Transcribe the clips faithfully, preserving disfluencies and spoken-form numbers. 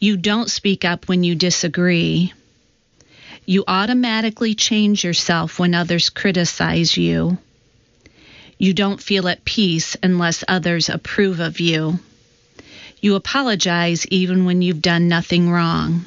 You don't speak up when you disagree. You automatically change yourself when others criticize you. You don't feel at peace unless others approve of you. You apologize even when you've done nothing wrong.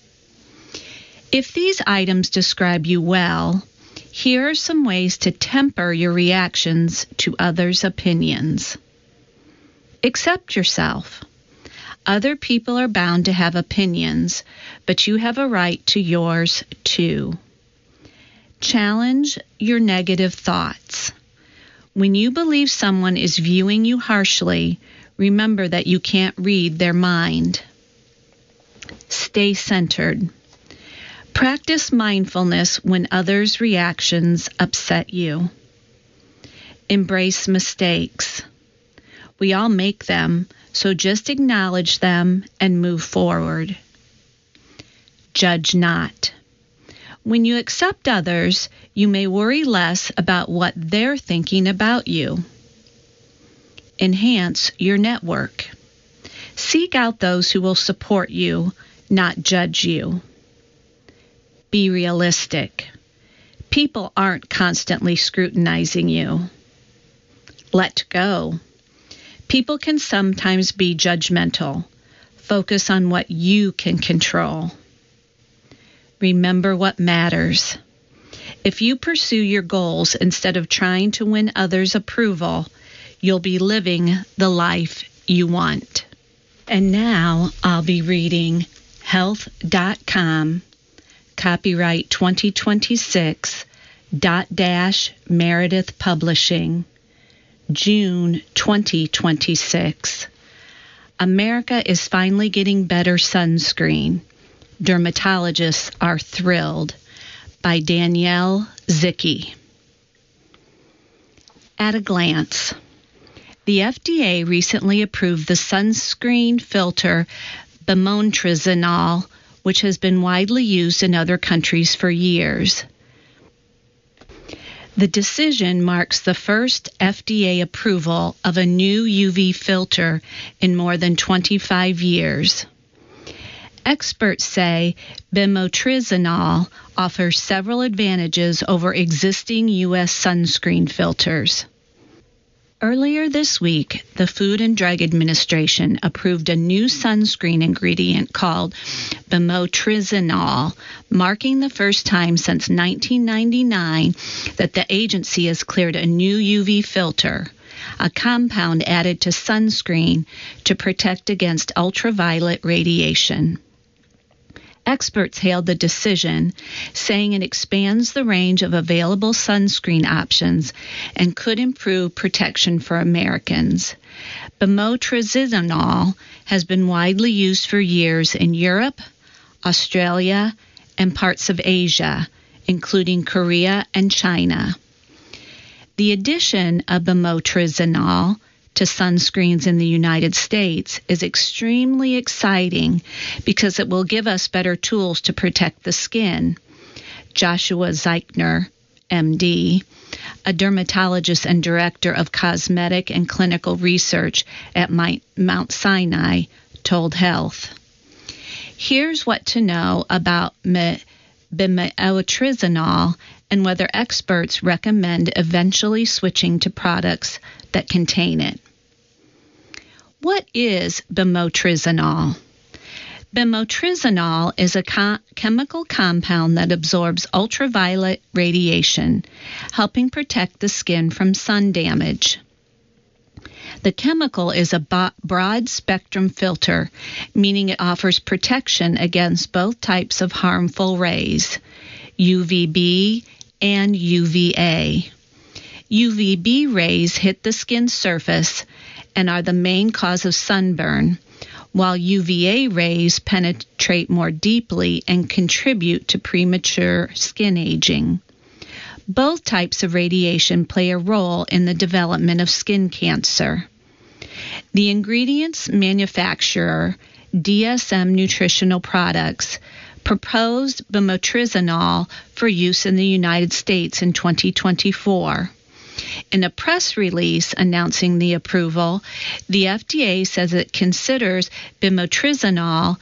If these items describe you well, here are some ways to temper your reactions to others' opinions. Accept yourself. Other people are bound to have opinions, but you have a right to yours too. Challenge your negative thoughts. When you believe someone is viewing you harshly, remember that you can't read their mind. Stay centered. Practice mindfulness when others' reactions upset you. Embrace mistakes. We all make them, so just acknowledge them and move forward. Judge not. When you accept others, you may worry less about what they're thinking about you. Enhance your network. Seek out those who will support you, not judge you. Be realistic. People aren't constantly scrutinizing you. Let go. People can sometimes be judgmental. Focus on what you can control. Remember what matters. If you pursue your goals instead of trying to win others' approval, you'll be living the life you want. And now I'll be reading health dot com, copyright twenty twenty-six, dot dash Meredith Publishing, June twenty twenty-six. America is finally getting better sunscreen. Dermatologists are thrilled. By Danielle Zicki. At a glance. The F D A recently approved the sunscreen filter bemontrizanol, which has been widely used in other countries for years. The decision marks the first F D A approval of a new U V filter in more than twenty-five years. Experts say bemontrizanol offers several advantages over existing U S sunscreen filters. Earlier this week, the Food and Drug Administration approved a new sunscreen ingredient called bemontrizanol, marking the first time since nineteen ninety-nine that the agency has cleared a new U V filter, a compound added to sunscreen to protect against ultraviolet radiation. Experts hailed the decision, saying it expands the range of available sunscreen options and could improve protection for Americans. Bemontrizanol has been widely used for years in Europe, Australia, and parts of Asia, including Korea and China. The addition of bemontrizanol to sunscreens in the United States is extremely exciting because it will give us better tools to protect the skin. Joshua Zeichner, M D, a dermatologist and director of cosmetic and clinical research at Mount Sinai, told Health. Here's what to know about bemontrizanol and whether experts recommend eventually switching to products that contain it. What is bemontrizanol? Bemontrizanol is a co- chemical compound that absorbs ultraviolet radiation, helping protect the skin from sun damage. The chemical is a bo- broad-spectrum filter, meaning it offers protection against both types of harmful rays, U V B and U V A. U V B rays hit the skin surface and are the main cause of sunburn, while U V A rays penetrate more deeply and contribute to premature skin aging. Both types of radiation play a role in the development of skin cancer. The ingredients manufacturer, D S M Nutritional Products, proposed bemontrizanol for use in the United States in twenty twenty-four. In a press release announcing the approval, the F D A says it considers bemontrizanol